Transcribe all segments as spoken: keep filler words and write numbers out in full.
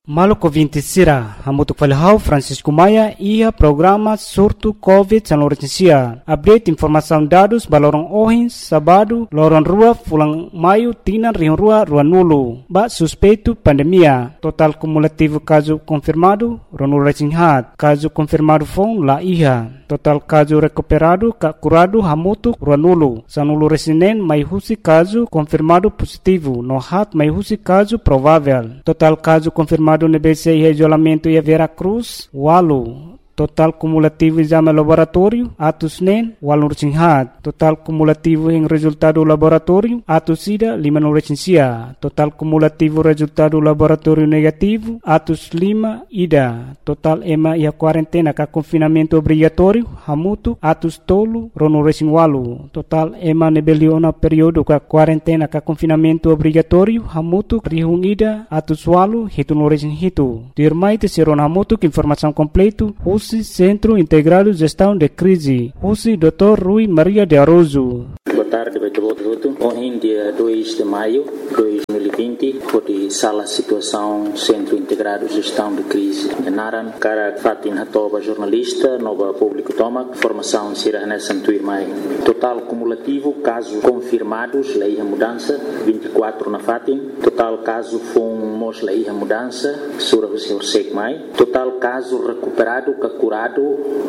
Maluco vinte sira, hamutuk falhau Francisco Maia ia programa surto Covid São Lourenço. Update informação dados balorong ohin sabado lorong rua fulang maio tinan rion rua rua nulu. Ba suspeito pandemia. Total cumulativo caso confirmado ronul recinghat. Caso confirmado fon la iha. Total caso recuperado ka curado hamutuk rua nulu. Sanulu resinen mai husi caso confirmado positivo. No hat mai husi caso provável. Total caso confirmado no B C I isolamento e Vera Cruz, walu. Total cumulativo exame laboratório, atos nen, walu recinghat. Total cumulativo em resultado laboratório, atos ida, lima no recensia. Total cumulativo resultado laboratório negativo, atos lima, ida. Total ema e a quarentena ka confinamento obrigatório, hamutu, atos tolo, rono recing walu. Total ema nebeliona período ka quarentena ka confinamento obrigatório, hamutu, rihung ida, atos walu, hitu no recing hitu. Dirmai te seron hamutu que informação completo, Centro Integrado de Gestão de Crise, U C I doutor Rui Maria de Aroso. Boa tarde, Beto Boto. Hoje, dia dois de maio de dois mil e vinte, foi sala situação Centro Integrado de Gestão de Crise. Naran, cara Fatin Hatoba, jornalista, nova público toma, formação Sira Nessa Tuirmai. Total cumulativo, casos confirmados, lei a mudança, vinte e quatro na Fatin. Total caso fomos lei a mudança, Sura Hussein Mai. Total caso recuperado, curado,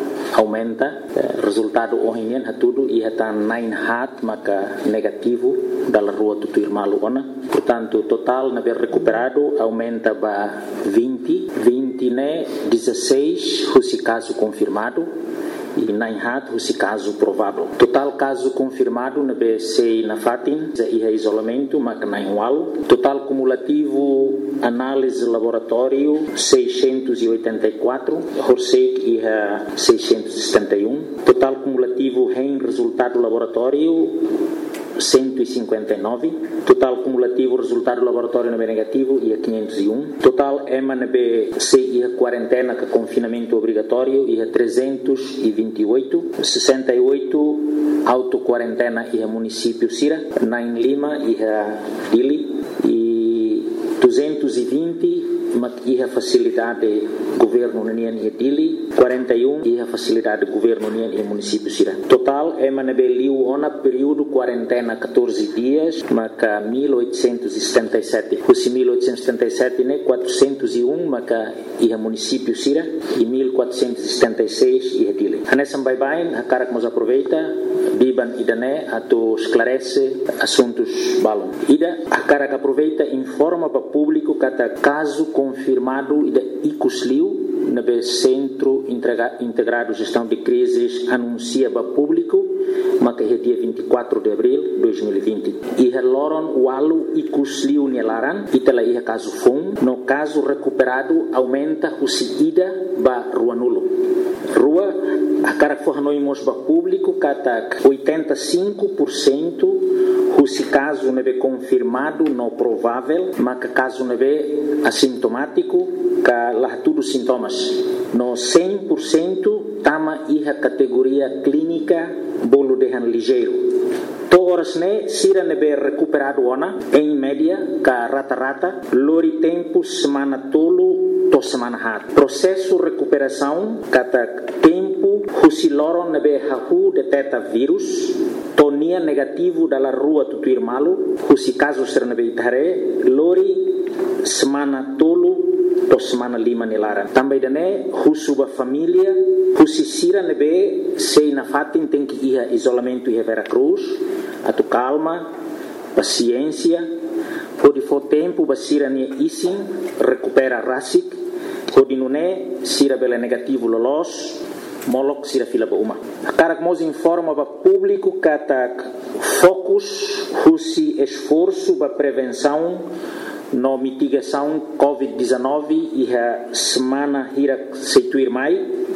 aumenta. Resultado hoje é tudo e está nine hat, maka negativo da rua do Tuirmalu ona. Portanto, total na ver recuperado aumenta para vinte, vinte né, dezesseis, esse caso confirmado. E nine hat, esse caso provável. Total caso confirmado na B C na Fatin, e isolamento, mas nine wal. Total cumulativo, análise laboratório, seiscentos e oitenta e quatro. Horsek e seiscentos e setenta e um. Total cumulativo em resultado laboratório, cento e cinquenta e nove. Total cumulativo resultado laboratório na B negativo e a quinhentos e um. Total E M A na B C e a quarentena com confinamento obrigatório e a trezentos e vinte e oito. sessenta e oito auto-quarentena e a município Sira. Nain Lima e a Dili. E duzentos e vinte e a facilidade governo União e Dili. quarenta e um e a facilidade governo União e município Sira. Total é manabeliu ona período quarentena catorze dias, maca mil oitocentos e setenta e sete. Os mil oitocentos e setenta e sete né quatrocentos e um maca e a município Sira e mil quatrocentos e setenta e seis e a Dili. Anesam bye bye, a cara que nos aproveita, biban idané ato esclarece assuntos balon. Ida a cara que aproveita informa para o público que caso confirmado ida icusliu na Centro Integrado de Gestão de Crises anuncia para o público, mas que é dia vinte e quatro de abril de dois mil e vinte. E a Loron Walu e Cusliu Nielaran, e tela ia caso fom, no caso recuperado aumenta o ida para Rua Nulo. Rua, a cara que fornoimos para o público, que oitenta e cinco por cento se caso não é confirmado, não provável, mas que caso não é assintomático, que lá tudo sintomas. No cem por cento, tama a categoria clínica, bolo de han ligeiro. Toras ne, sira ne be recuperado ona, em média, ka rata-rata, lori tempo semana tolo, to semana hat. Processo recuperação, kata tempo, husiloron ne be hahu deteta vírus, tonia negativo dalla rua do Tuirmalu, husi caso ser ne be itare, lori semana tolo, to semana lima nilaran. Também dane, husuba família, husi sira ne be, sei na Fatin tem que ir a isolamento e a Vera Cruz, a tu calma, paciência, pode for tempo, basira ne isin, recupera rasik, pode não é, sira bela negativo lolos, molok sira fila ba uma. A cara que nos informa para o público que ataca focus, husi esforço para prevenção, no mitigação covid dezenove e a semana hira seituir mai,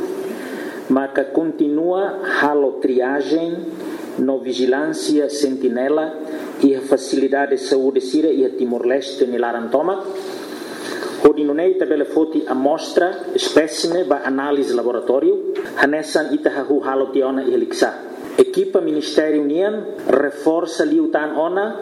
mas que continua halo triagem, no vigilância sentinela e a facilidade de saúde Sira e a Timor-Leste nilarantoma. Hodinunei tabela foti amostra espécime ba análise laboratório, hanesan itahahu halo tiona e heliksa. Equipa Ministério União reforça liutan ona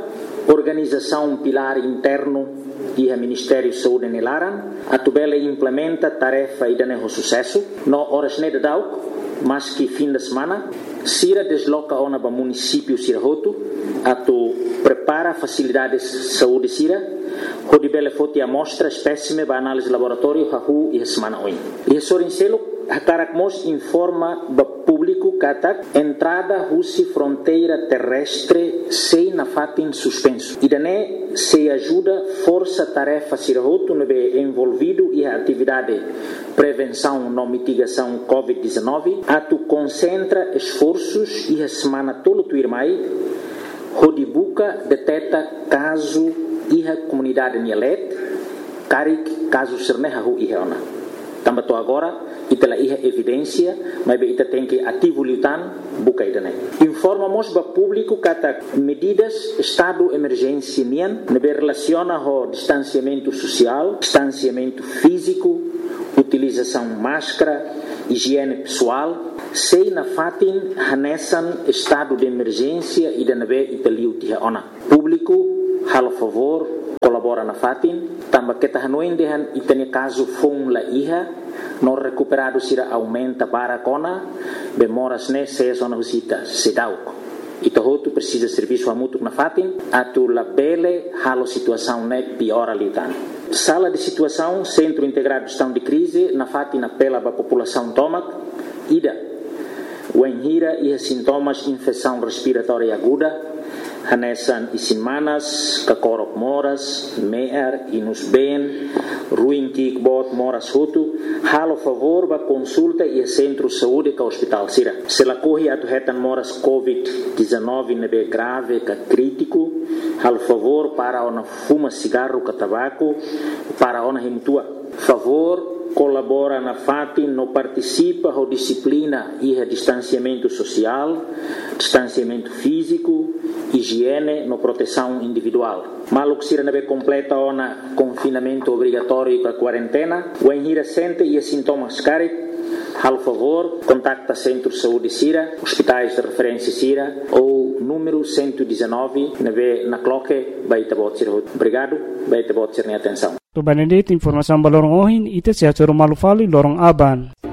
organização pilar interno e o Ministério da Saúde nelaran, a tubela implementa tarefa e dane sucesso, no horas ne dau, mas que fim de semana, Sira desloca ona para município Sirahoto, a tu prepara facilidades de saúde Sira, onde bela foto a mostra espécime para análise laboratório hahu e a semana hoje. E a Sorincelo, a Caracmos informa para público que entrada russi fronteira terrestre sem na fatin suspenso. E daí se ajuda força tarefa Sirahoto no be envolvido e a atividade prevenção e mitigação covid dezenove, a tu concentra esforços e a semana todo tu irmai, onde buca detecta caso e a comunidade Nielet, carik caso serneha hu e ona. Também agora e pela evidência, mas ita tem que ativo lutan buka idane. Informamos para público que medidas estado emergência nian nebe relaciona ho distanciamento social, distanciamento físico, utilização máscara, higiene pessoal, sei na fatin hanesan estado de emergência e de nebe italiu tia ona. Público halo favor colabora na fatin, também que tahanoin dehan itane caso fong la iha no recuperado sira aumenta para cona bemoras ne se zona visita se dauk ito hotu precisa serviço a mutu na fatin atu la bele halo situação ne piora litan sala de situação centro integrado de gestão de crise na fatin apela para a população tomac ida o enhira e sintomas infecção respiratória aguda hanesan isinmanas, kakorok moras, meer, inus ben, ruim kikbot moras hutu, halo favor ba consulta e centro saúde ka hospital sira. Se la corre atu hetan moras covid dezenove nebe grave ka crítico, halo favor para ona fuma cigarro ka tabaco, para ona himtua. Favor colabora na fatin, no participa ho disciplina e a distanciamento social, distanciamento físico, higiene, no proteção individual. Maluk sira nebe completa ona confinamento obrigatório para quarentena, o enhira sente e sintomas carit, hal favor, contacta Centro de Saúde Sira, hospitais de referência Sira, ou número cento e dezenove, nebe na cloque, baita bot sira. Obrigado, baita bot sira atenção. Tu banedit informação balorong ohin ite sia coro malufali lorong aban.